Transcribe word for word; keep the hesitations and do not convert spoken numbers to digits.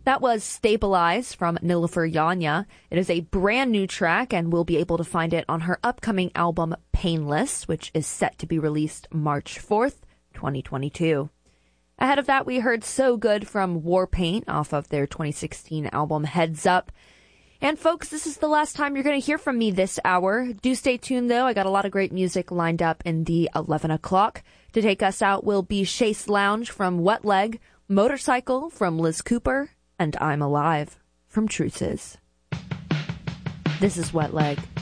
That was Stabilize from Nilüfer Yanya. It is a brand new track, and we'll be able to find it on her upcoming album Painless, which is set to be released March fourth, twenty twenty-two. Ahead of that, we heard So Good from Warpaint off of their twenty sixteen album Heads Up. And folks, this is the last time you're going to hear from me this hour. Do stay tuned, though. I got a lot of great music lined up in the eleven o'clock. To take us out will be Chase Lounge from Wet Leg, Motorcycle from Liz Cooper, and I'm Alive from Truces. This is Wet Leg.